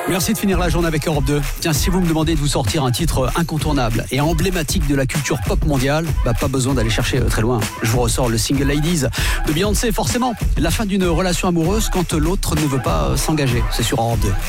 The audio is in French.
Merci de finir la journée avec Europe 2. Tiens, si vous me demandez de vous sortir un titre incontournable et emblématique de la culture pop mondiale, pas besoin d'aller chercher très loin. Je vous ressors le single Ladies de Beyoncé, forcément. La fin d'une relation amoureuse quand l'autre ne veut pas s'engager. C'est sur Europe 2.